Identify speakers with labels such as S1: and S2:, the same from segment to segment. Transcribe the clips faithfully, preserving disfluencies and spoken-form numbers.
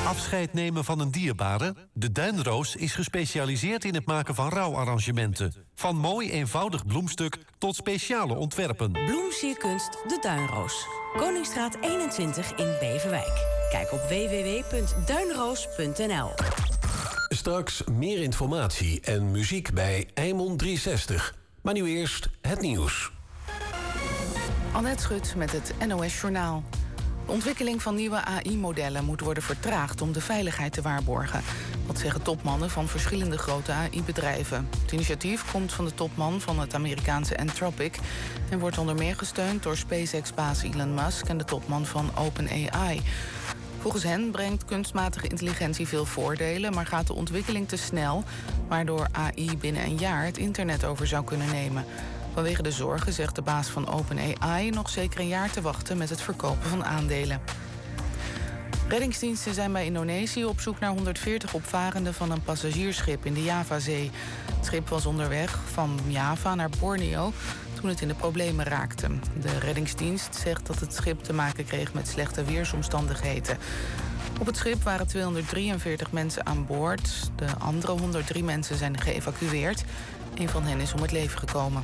S1: Afscheid nemen van een dierbare? De Duinroos is gespecialiseerd in het maken van rouwarrangementen. Van mooi eenvoudig bloemstuk tot speciale ontwerpen.
S2: Bloemsierkunst De Duinroos. Koningsstraat eenentwintig in Beverwijk. Kijk op w w w punt duinroos punt n l.
S3: Straks meer informatie en muziek bij Eimond driehonderdzestig. Maar nu eerst het nieuws.
S4: Annette Schut met het N O S Journaal. De ontwikkeling van nieuwe A I-modellen moet worden vertraagd om de veiligheid te waarborgen. Dat zeggen topmannen van verschillende grote A I-bedrijven. Het initiatief komt van de topman van het Amerikaanse Anthropic en wordt onder meer gesteund door SpaceX-baas Elon Musk en de topman van OpenAI. Volgens hen brengt kunstmatige intelligentie veel voordelen, maar gaat de ontwikkeling te snel, waardoor A I binnen een jaar het internet over zou kunnen nemen. Vanwege de zorgen zegt de baas van OpenAI nog zeker een jaar te wachten met het verkopen van aandelen. Reddingsdiensten zijn bij Indonesië op zoek naar honderdveertig opvarenden van een passagiersschip in de Javazee. Het schip was onderweg van Java naar Borneo toen het in de problemen raakte. De reddingsdienst zegt dat het schip te maken kreeg met slechte weersomstandigheden. Op het schip waren tweehonderddrieënveertig mensen aan boord. De andere honderddrie mensen zijn geëvacueerd. Een van hen is om het leven gekomen.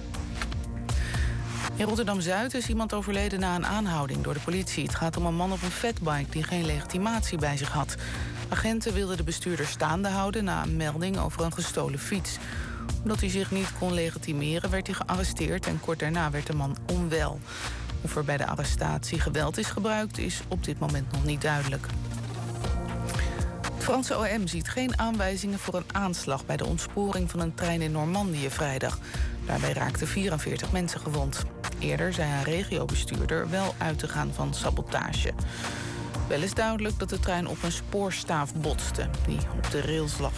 S4: In Rotterdam-Zuid is iemand overleden na een aanhouding door de politie. Het gaat om een man op een fatbike die geen legitimatie bij zich had. Agenten wilden de bestuurder staande houden na een melding over een gestolen fiets. Omdat hij zich niet kon legitimeren werd hij gearresteerd en kort daarna werd de man onwel. Of er bij de arrestatie geweld is gebruikt is op dit moment nog niet duidelijk. Het Franse O M ziet geen aanwijzingen voor een aanslag bij de ontsporing van een trein in Normandië vrijdag. Daarbij raakten vierenveertig mensen gewond. Eerder zei een regiobestuurder wel uit te gaan van sabotage. Wel is duidelijk dat de trein op een spoorstaaf botste, die op de rails lag.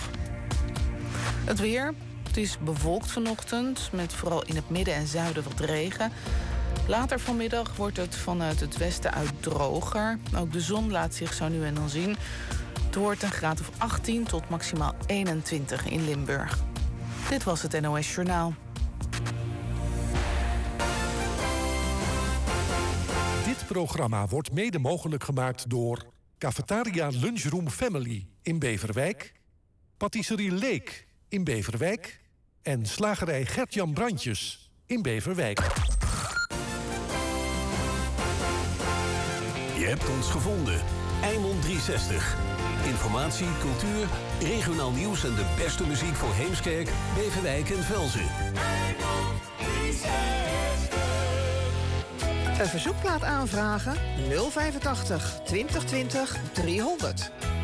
S4: Het weer. Het is bewolkt vanochtend, met vooral in het midden en zuiden wat regen. Later vanmiddag wordt het vanuit het westen uit droger. Ook de zon laat zich zo nu en dan zien. Het wordt een graad of achttien tot maximaal eenentwintig in Limburg. Dit was het N O S Journaal.
S1: Dit programma wordt mede mogelijk gemaakt door Cafetaria Lunchroom Family in Beverwijk, Patisserie Leek in Beverwijk en Slagerij Gert-Jan Brandjes in Beverwijk.
S3: Je hebt ons gevonden. Eimond driehonderdzestig. Informatie, cultuur, regionaal nieuws en de beste muziek voor Heemskerk, Beverwijk en Velzen.
S5: Eimond driehonderdzestig.
S6: Een verzoekplaat aanvragen nul vijfentachtig twintig twintig driehonderd.